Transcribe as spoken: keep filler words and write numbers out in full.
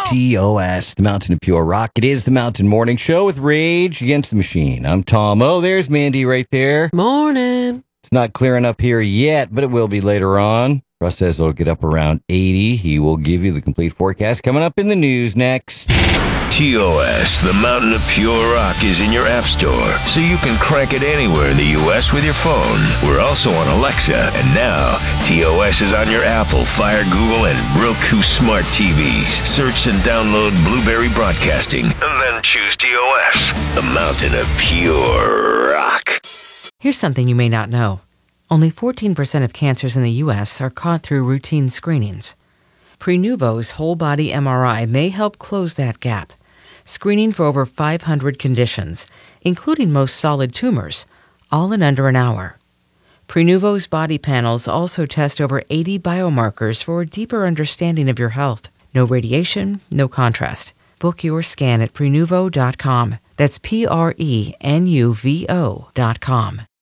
T O S, the Mountain of Pure Rock. It is the Mountain Morning Show with Rage Against the Machine. I'm Tom. Oh, there's Mandy right there. Morning. It's not clearing up here yet, but it will be later on. Russ says it'll get up around eighty. He will give you the complete forecast coming up in the news next. T O S, the Mountain of Pure Rock, is in your app store, so you can crank it anywhere in the U S with your phone. We're also on Alexa, and now T O S is on your Apple, Fire, Google, and Roku smart T Vs. Search and download Blueberry Broadcasting, and then choose T O S, the Mountain of Pure Rock. Here's something you may not know. Only fourteen percent of cancers in the U S are caught through routine screenings. Prenuvo's whole-body M R I may help close that gap, screening for over five hundred conditions, including most solid tumors, all in under an hour. Prenuvo's body panels also test over eighty biomarkers for a deeper understanding of your health. No radiation, no contrast. Book your scan at Prenuvo dot com. That's P R E N U V O dot com.